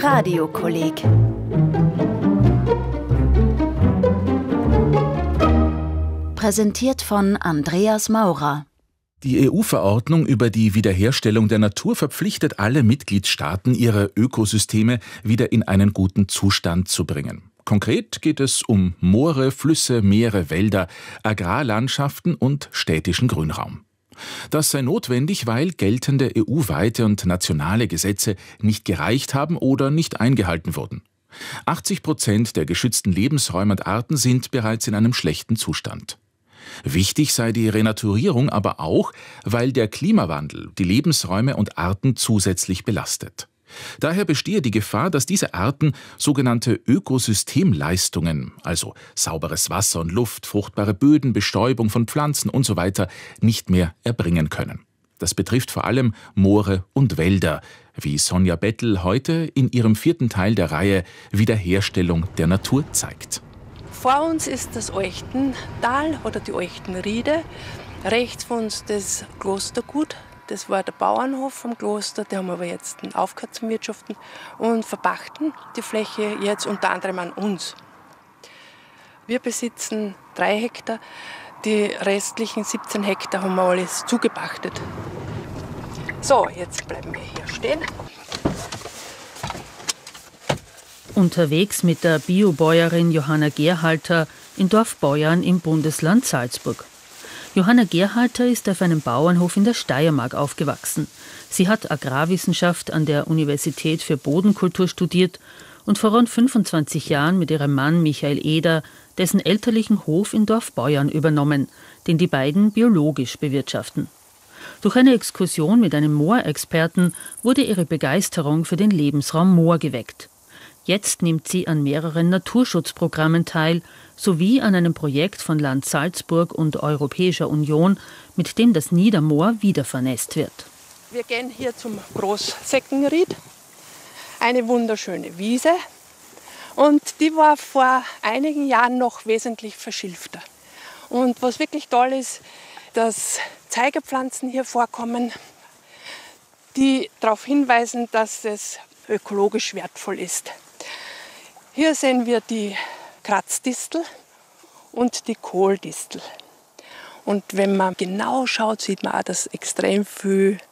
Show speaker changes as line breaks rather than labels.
Radiokolleg. Präsentiert von Andreas Maurer.
Die EU-Verordnung über die Wiederherstellung der Natur verpflichtet alle Mitgliedstaaten, ihre Ökosysteme wieder in einen guten Zustand zu bringen. Konkret geht es um Moore, Flüsse, Meere, Wälder, Agrarlandschaften und städtischen Grünraum. Das sei notwendig, weil geltende EU-weite und nationale Gesetze nicht gereicht haben oder nicht eingehalten wurden. 80% der geschützten Lebensräume und Arten sind bereits in einem schlechten Zustand. Wichtig sei die Renaturierung aber auch, weil der Klimawandel die Lebensräume und Arten zusätzlich belastet. Daher bestehe die Gefahr, dass diese Arten sogenannte Ökosystemleistungen, also sauberes Wasser und Luft, fruchtbare Böden, Bestäubung von Pflanzen usw. nicht mehr erbringen können. Das betrifft vor allem Moore und Wälder, wie Sonja Bettel heute in ihrem 4. Teil der Reihe Wiederherstellung der Natur zeigt.
Vor uns ist das Euchtental oder die Euchtenriede. Rechts von uns das Klostergut. Das war der Bauernhof vom Kloster. Die haben aber jetzt aufgehört zum Wirtschaften und verpachten die Fläche jetzt unter anderem an uns. Wir besitzen 3 Hektar. Die restlichen 17 Hektar haben wir alles zugepachtet. So, jetzt bleiben wir hier stehen.
Unterwegs mit der Biobäuerin Johanna Gerhalter in Dorf Beuern im Bundesland Salzburg. Johanna Gerhalter ist auf einem Bauernhof in der Steiermark aufgewachsen. Sie hat Agrarwissenschaft an der Universität für Bodenkultur studiert und vor rund 25 Jahren mit ihrem Mann Michael Eder dessen elterlichen Hof in Dorf Beuern übernommen, den die beiden biologisch bewirtschaften. Durch eine Exkursion mit einem Moorexperten wurde ihre Begeisterung für den Lebensraum Moor geweckt. Jetzt nimmt sie an mehreren Naturschutzprogrammen teil, sowie an einem Projekt von Land Salzburg und Europäischer Union, mit dem das Niedermoor wiedervernässt wird.
Wir gehen hier zum Großseckenried, eine wunderschöne Wiese. Und die war vor einigen Jahren noch wesentlich verschilfter. Und was wirklich toll ist, dass Zeigerpflanzen hier vorkommen, die darauf hinweisen, dass es ökologisch wertvoll ist. Hier sehen wir die Kratzdistel und die Kohldistel. Und wenn man genau schaut, sieht man auch, dass extrem viel